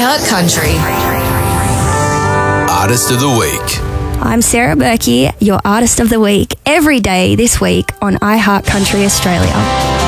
iHeartCountry. Artist of the Week. I'm Sarah Berkey, your Artist of the Week, every day this week on iHeartCountry Australia.